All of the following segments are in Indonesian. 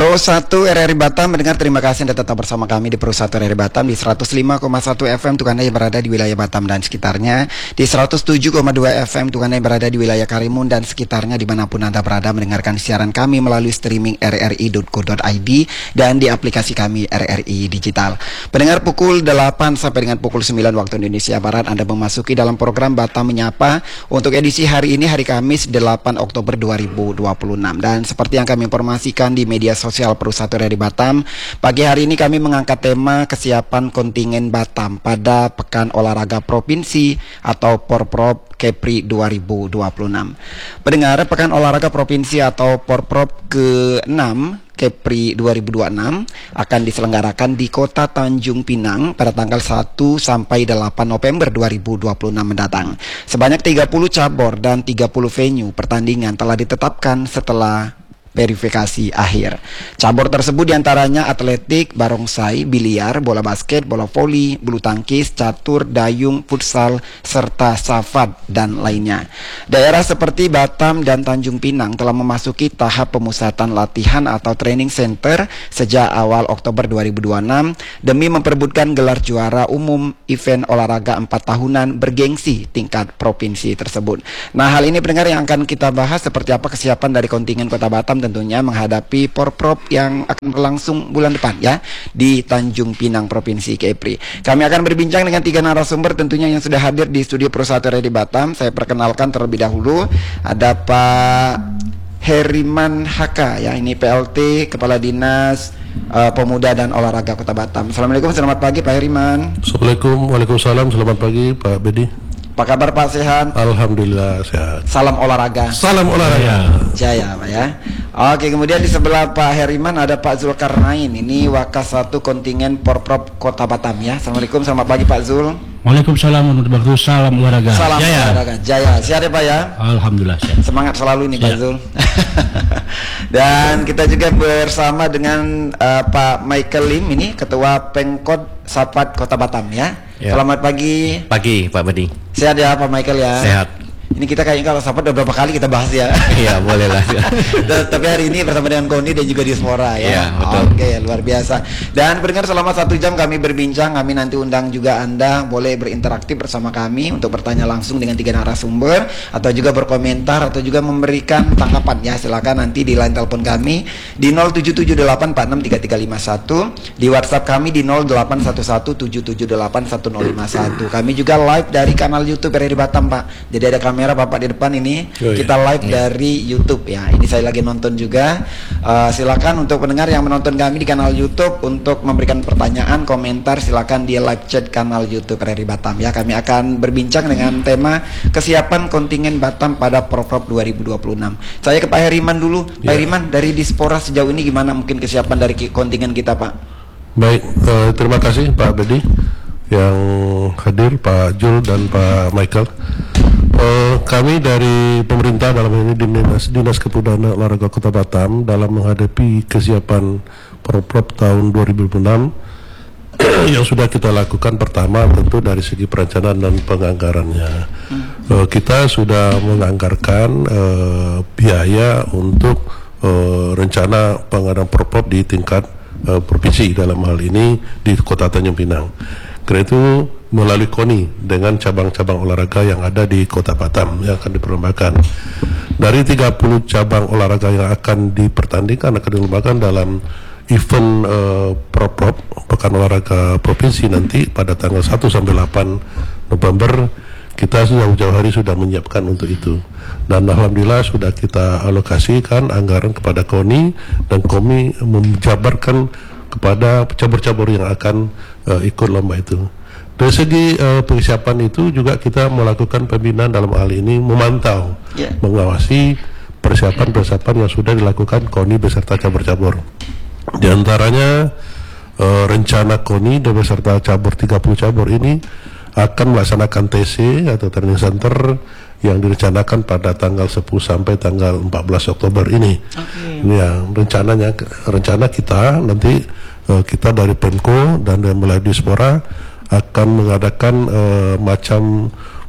Pro 1 RRI Batam mendengar, terima kasih Anda tetap bersama kami di Pro 1 RRI Batam di 105,1 FM untuk Anda yang berada di wilayah Batam dan sekitarnya, di 107,2 FM untuk Anda yang berada di wilayah Karimun dan sekitarnya, dimanapun Anda berada mendengarkan siaran kami melalui streaming rri.co.id dan di aplikasi kami RRI Digital. Pendengar, pukul 8 sampai dengan pukul 9 waktu Indonesia Barat Anda memasuki dalam program Batam Menyapa untuk edisi hari ini, hari Kamis 8 Oktober 2026. Dan seperti yang kami informasikan di media sosial Pro 1 RRI Batam, pagi hari ini kami mengangkat tema kesiapan kontingen Batam pada Pekan Olahraga Provinsi atau Porprov Kepri 2026. Pendengar, Pekan Olahraga Provinsi atau Porprov ke-6 Kepri 2026 akan diselenggarakan di Kota Tanjung Pinang pada tanggal 1 sampai 8 November 2026 mendatang. Sebanyak 30 cabur dan 30 venue pertandingan telah ditetapkan setelah verifikasi akhir. Cabur tersebut diantaranya atletik, barongsai, biliar, bola basket, bola voli, bulu tangkis, catur, dayung, futsal, serta safat dan lainnya. Daerah seperti Batam dan Tanjung Pinang telah memasuki tahap pemusatan latihan atau training center sejak awal Oktober 2026 demi memperebutkan gelar juara umum event olahraga 4 tahunan bergengsi tingkat provinsi tersebut. Nah, hal ini pendengar yang akan kita bahas, seperti apa kesiapan dari kontingen Kota Batam tentunya menghadapi Porprov yang akan berlangsung bulan depan ya di Tanjung Pinang Provinsi Kepri. Kami akan berbincang dengan 3 narasumber tentunya yang sudah hadir di studio Pro 1 RRI Batam. Saya perkenalkan terlebih dahulu, ada Pak Heriman HK ya, ini PLT Kepala Dinas Pemuda dan Olahraga Kota Batam. Assalamualaikum, selamat pagi Pak Heriman. Assalamualaikum, waalaikumsalam, selamat pagi Pak Bedi. Apa kabar Pak, sehat? Alhamdulillah sehat. Salam olahraga. Salam olahraga. Jaya Pak ya. Oke, kemudian di sebelah Pak Heriman ada Pak Zulkarnain. Ini Wakas 1 kontingen Porprov Kota Batam ya. Assalamualaikum, selamat pagi Pak Zul. Waalaikumsalam warahmatullahi wabarakatuh. Salam olahraga. Salam Jaya. olahraga. Jaya. Sehat ya Pak ya? Alhamdulillah sehat. Semangat selalu nih Pak Zul. Dan kita juga bersama dengan Pak Michael Lim, ini Ketua Pemkot Sapat Kota Batam ya. Selamat pagi. Pagi Pak Bedi. Sehat ya Pak Michael ya? Sehat. Ini kita kayaknya kalau Sapat udah berapa kali kita bahas ya. Iya, boleh lah. Tapi hari ini bersama dengan Koni dan juga Diaspora ya. Iya, betul. Oke, luar biasa. Dan pendengar, selama 1 jam kami berbincang. Kami nanti undang juga Anda boleh berinteraktif bersama kami untuk bertanya langsung dengan 3 narasumber, atau juga berkomentar, atau juga memberikan tanggapan ya. Silakan nanti di line telepon kami di 0778463351, di WhatsApp kami di 081177881051. Kami juga live dari kanal YouTube RRI Batam Pak. Jadi ada kamera Bapak di depan ini, kita live dari YouTube ya. Ini saya lagi nonton juga. Silakan untuk pendengar yang menonton kami di kanal YouTube untuk memberikan pertanyaan, komentar, silakan di live chat kanal YouTube RRI Batam ya. Kami akan berbincang dengan tema kesiapan kontingen Batam pada Porprov 2026. Saya ke Pak Heriman dulu. Pak Heriman, dari Diaspora sejauh ini gimana mungkin kesiapan dari kontingen kita Pak? Baik, terima kasih Pak Bedi yang hadir, Pak Jul dan Pak Michael. Kami dari pemerintah, dalam ini Dinas Kepemudaan dan Olahraga Kota Batam, dalam menghadapi kesiapan Porprov tahun 2026 yang sudah kita lakukan, pertama tentu dari segi perencanaan dan penganggarannya. Kita sudah menganggarkan biaya untuk rencana pengadaan Porprov di tingkat provinsi, dalam hal ini di Kota Tanjung Pinang. Karena itu melalui KONI dengan cabang-cabang olahraga yang ada di Kota Batam yang akan diperlombakan. Dari 30 cabang olahraga yang akan dipertandingkan, akan dilombakan dalam event Porprov Pekan Olahraga Provinsi nanti pada tanggal 1 sampai 8 November, kita jauh-jauh hari sudah menyiapkan untuk itu. Dan alhamdulillah sudah kita alokasikan anggaran kepada KONI, dan KONI menjabarkan kepada cabur-cabur yang akan ikut lomba itu. Dari segi persiapan itu juga kita melakukan pembinaan, dalam hal ini memantau, mengawasi persiapan-persiapan yang sudah dilakukan KONI beserta cabur-cabur. Di antaranya rencana KONI beserta cabur 30 cabur ini akan melaksanakan TC atau Training Center yang direncanakan pada tanggal 10 sampai tanggal 14 Oktober ini. Ya, rencana kita nanti kita dari Pemko dan mulai Diaspora akan mengadakan macam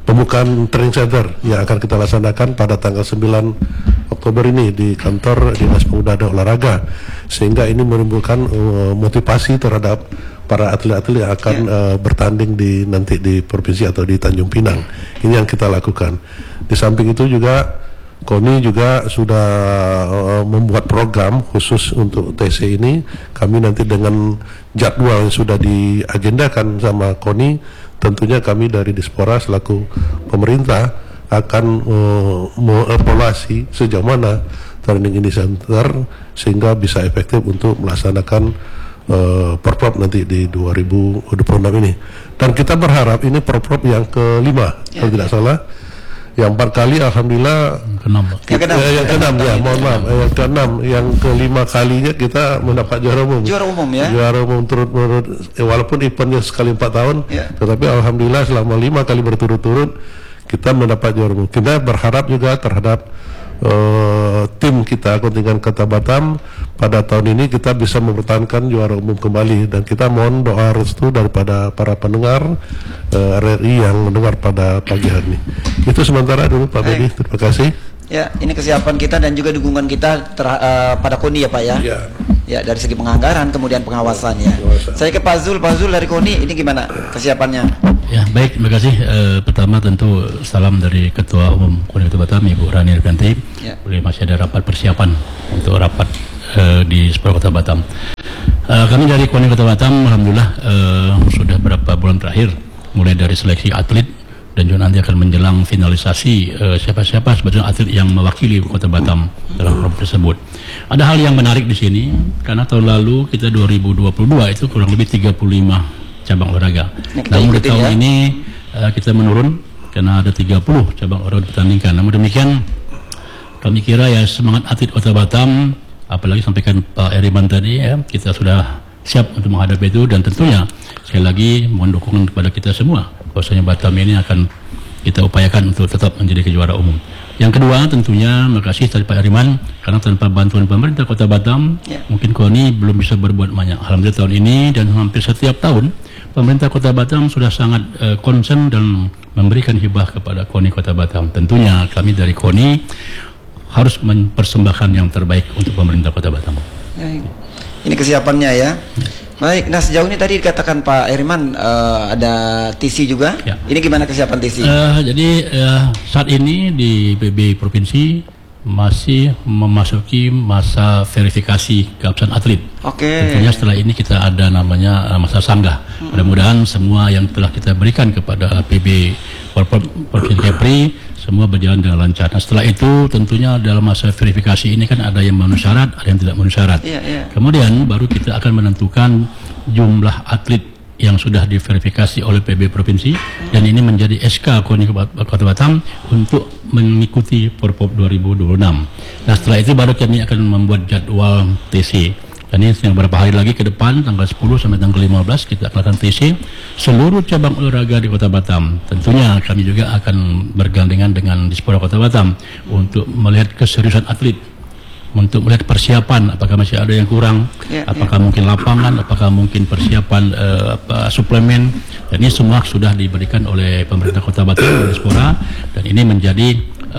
pembukaan training center yang akan kita laksanakan pada tanggal 9 Oktober ini di kantor Dinas Pemuda dan Olahraga, sehingga ini menimbulkan motivasi terhadap para atlet-atlet yang akan bertanding nanti di provinsi atau di Tanjung Pinang. Ini yang kita lakukan. Di samping itu juga KONI juga sudah membuat program khusus untuk TC ini. Kami nanti dengan jadwal yang sudah diagendakan sama KONI, tentunya kami dari Dispora selaku pemerintah akan mengevaluasi sejauh mana training ini center sehingga bisa efektif untuk melaksanakan Porprov nanti di 2026 ini. Dan kita berharap ini Porprov yang kelima kalau tidak salah. Yang 4 kali alhamdulillah yang keenam ya, mohon maaf, yang keenam, yang kelima kalinya kita mendapat juara umum. Juara umum ya. Juara umum turut-menurut, walaupun eventnya sekali 4 tahun, tetapi alhamdulillah selama 5 kali berturut-turut kita mendapat juara umum. Kita berharap juga terhadap tim kita kontingen Kota Batam pada tahun ini kita bisa mempertahankan juara umum kembali, dan kita mohon doa restu daripada para pendengar RRI yang mendengar pada pagi hari ini. Itu sementara dulu Pak Bedi, terima kasih. Ya, ini kesiapan kita dan juga dukungan kita pada KONI ya Pak ya. Ya, dari segi penganggaran kemudian pengawasannya. Saya ke Pak Zul dari KONI, ini gimana kesiapannya? Ya, baik, terima kasih. Pertama tentu salam dari Ketua Umum KONI Kota Batam, Ibu Rani Erganti. Boleh masih ada rapat persiapan untuk rapat di Dispora Kota Batam. Kami dari KONI Kota Batam, alhamdulillah sudah beberapa bulan terakhir, mulai dari seleksi atlet dan juga nanti akan menjelang finalisasi siapa-siapa sebetulnya atlet yang mewakili Kota Batam dalam program tersebut. Ada hal yang menarik di sini karena tahun lalu kita 2022 itu kurang lebih 35 cabang olahraga. Namun di tahun ini kita menurun karena ada 30 cabang olahraga dipertandingkan. Namun demikian kami kira ya semangat atlet Kota Batam, apalagi sampaikan Pak Eriman tadi ya, kita sudah siap untuk menghadapi itu, dan tentunya sekali lagi mohon dukungan kepada kita semua bahwasanya Batam ini akan kita upayakan untuk tetap menjadi kejuara umum. Yang kedua tentunya makasih tadi Pak Eriman, karena tanpa bantuan pemerintah Kota Batam mungkin KONI belum bisa berbuat banyak. Alhamdulillah tahun ini dan hampir setiap tahun pemerintah Kota Batam sudah sangat concern dan memberikan hibah kepada KONI Kota Batam. Tentunya kami dari KONI harus mempersembahkan yang terbaik untuk pemerintah Kota Batam. Ini kesiapannya ya. Baik, nah sejauh ini tadi dikatakan Pak Eriman ada TC juga. Ini gimana kesiapan TC? Jadi saat ini di PB Provinsi masih memasuki masa verifikasi keabsahan atlet. Tentunya setelah ini kita ada namanya masa sanggah. Mudah-mudahan semua yang telah kita berikan kepada PB Provinsi Kepri semua berjalan dengan lancar. Nah, setelah itu tentunya dalam masa verifikasi ini kan ada yang memenuhi syarat, ada yang tidak memenuhi syarat. Kemudian baru kita akan menentukan jumlah atlet yang sudah diverifikasi oleh PB Provinsi, dan ini menjadi SK KONI Kota Batam untuk mengikuti Porprov 2026. Nah, setelah itu baru kami akan membuat jadwal TC. Dan ini beberapa hari lagi ke depan, tanggal 10 sampai tanggal 15 kita akan lakukan TC seluruh cabang olahraga di Kota Batam. Tentunya kami juga akan bergandengan dengan Dispora Kota Batam untuk melihat keseriusan atlet, untuk melihat persiapan apakah masih ada yang kurang, apakah mungkin lapangan, apakah mungkin persiapan suplemen. Dan ini semua sudah diberikan oleh pemerintah Kota Batam dan Dispora, dan ini menjadi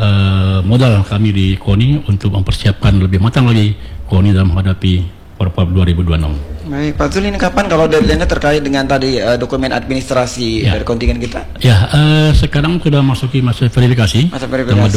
modal kami di KONI untuk mempersiapkan lebih matang lagi KONI dalam menghadapi Porprov 2026. Baik, Pak Zul, ini kapan kalau deadline-nya terkait dengan tadi dokumen administrasi dari kontingen kita? Ya, sekarang sudah masuki masa verifikasi. Tanggal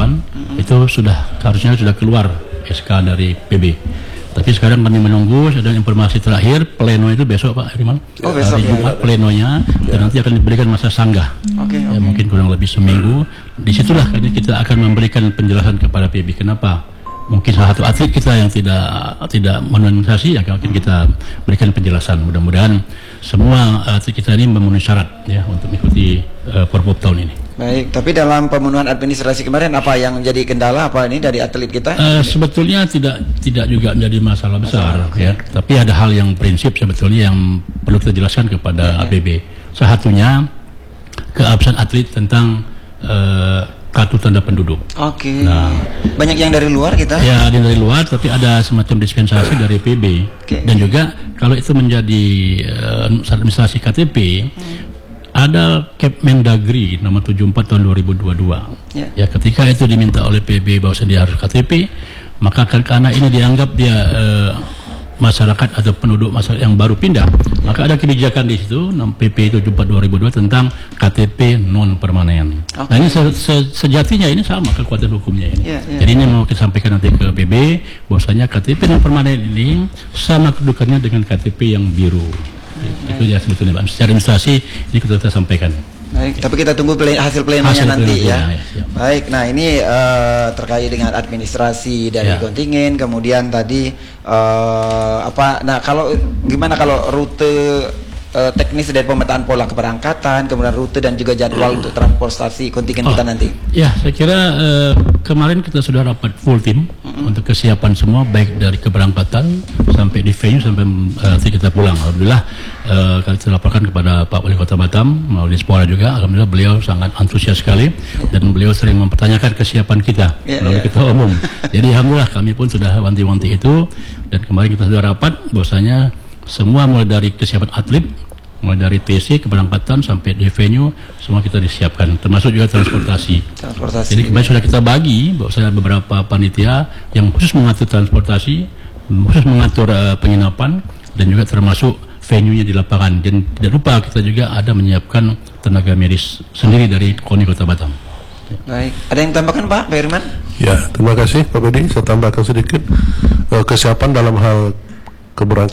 28 itu harusnya sudah keluar SK dari PB. Tapi sekarang kami menunggu ada informasi terakhir, pleno itu besok Pak Eriman. Besok hari Jumat plenonya, dan nanti akan diberikan masa sanggah. Mungkin kurang lebih seminggu. Disitulah kita akan memberikan penjelasan kepada PB kenapa mungkin salah satu atlet kita yang tidak menunisasi, ya mungkin kita berikan penjelasan. Mudah-mudahan semua atlet kita ini memenuhi syarat ya untuk mengikuti Porprov tahun ini. Baik, tapi dalam pemenuhan administrasi kemarin apa yang menjadi kendala apa ini dari atlet kita? Sebetulnya tidak juga menjadi masalah besar ya. Tapi ada hal yang prinsip sebetulnya yang perlu kita jelaskan kepada APB. Salah satunya keabsahan atlet tentang kartu tanda penduduk. Nah, banyak yang dari luar kita? Ya, ada yang dari luar, tapi ada semacam dispensasi dari PB. Dan juga kalau itu menjadi administrasi KTP, ada Kepmendagri nomor 74 tahun 2022. Ya, ketika itu diminta oleh PB bahwa dia harus KTP, maka karena ini dianggap dia masyarakat atau penduduk masyarakat yang baru pindah, maka ada kebijakan di situ PP 74 2002 tentang KTP non permanen. Nah, ini sejatinya ini sama kekuatan hukumnya ini. Jadi ini mau kita sampaikan nanti ke PB bahwasanya KTP non permanen ini sama kedudukannya dengan KTP yang biru. Itu ya sebetulnya Pak. Secara administrasi ini kita sampaikan. Baik, tapi kita tunggu hasil plenonya nanti ya. Baik, nah ini terkait dengan administrasi dari kontingen, kemudian tadi nah kalau gimana kalau rute teknis dari pemetaan pola keberangkatan, kemudian rute dan juga jadwal untuk transportasi kontingen kita nanti. Ya, saya kira kemarin kita sudah rapat full tim untuk kesiapan semua, baik dari keberangkatan sampai di venue sampai nanti kita pulang. Alhamdulillah kita laporkan kepada Pak Wali Kota Batam melalui Dispora juga. Alhamdulillah beliau sangat antusias sekali dan beliau sering mempertanyakan kesiapan kita melalui Ketua Umum. Jadi alhamdulillah kami pun sudah wanti-wanti itu, dan kemarin kita sudah rapat bahwasanya semua mulai dari kesiapan atlet, mulai dari TC keberangkatan sampai di venue semua kita disiapkan, termasuk juga transportasi. Jadi kemarin sudah kita bagi bahwasanya beberapa panitia yang khusus mengatur transportasi, khusus mengatur penginapan, dan juga termasuk venue-nya di lapangan. Dan tidak lupa kita juga ada menyiapkan tenaga medis sendiri dari KONI Kota Batam. Baik, ada yang tambahkan Pak Herman? Ya, terima kasih Pak Bedi. Saya tambahkan sedikit kesiapan dalam hal keberangkatan